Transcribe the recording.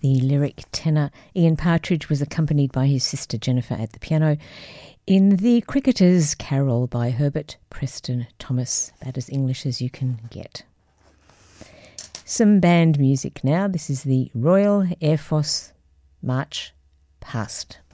The lyric tenor Ian Partridge was accompanied by his sister Jennifer at the piano in The Cricketers' Carol by Herbert Preston Thomas, about as English as you can get. Some band music now. This is the Royal Air Force March Past.